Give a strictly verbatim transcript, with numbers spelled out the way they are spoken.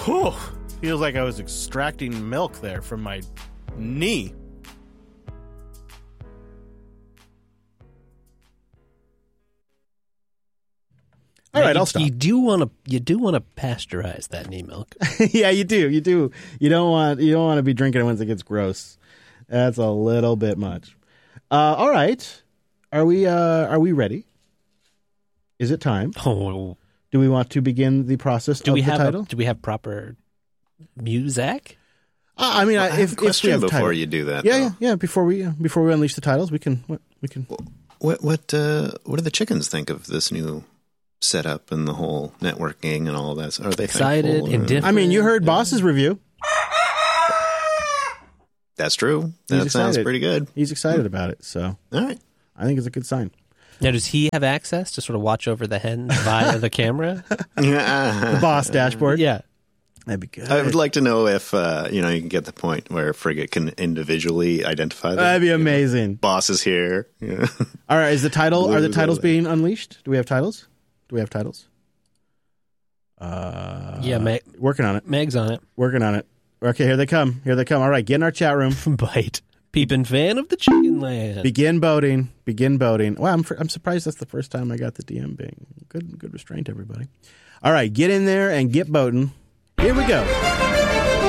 Whew. Feels like I was extracting milk there from my knee. All right, you, I'll stop. You do want to you do want to pasteurize that knee milk. Yeah, you do. You do. You don't want you don't want to be drinking it once it gets gross. That's a little bit much. Uh, all right. Are we uh, are we ready? Is it time? Oh, do we want to begin the process do of we the have title? A, do we have proper music? Uh, I mean, well, I, I have if, a question if we have before title. you do that. Yeah, though. yeah, yeah. Before we uh, before we unleash the titles, we can we can. What what uh, what do the chickens think of this new setup and the whole networking and all that? Are they Excited, thankful? indifferent? I mean, you heard Boss's review. That's true. That He's sounds excited. pretty good. He's excited about it, so All right. I think it's a good sign. Now, does he have access to sort of watch over the hens via the camera? The boss dashboard. Yeah. That'd be good. I would like to know if uh, you know you can get the point where Frigate can individually identify them. That'd be amazing. Boss is here. Yeah. All right, is the title? Are the titles being unleashed? Do we have titles? Do we have titles? Uh, Yeah, Meg, working on it. Meg's on it. Working on it. Okay, here they come. Here they come. All right, get in our chat room. Bite. Peeping fan of the chicken land. Begin boating. Begin boating. Wow, I'm I'm surprised that's the first time I got the D M bing. Good good restraint, everybody. All right, get in there and get boating. Here we go.